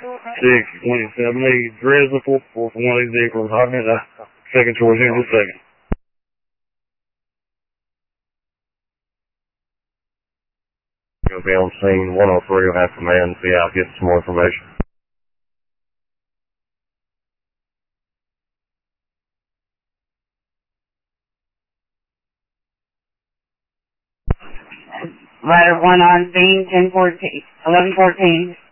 627 Grizzly 441 one of these vehicles. I'll get a second choice here in just a second. Going to be on scene 103. I'll have command see out, get some more information. Rider 1 on scene, 1114.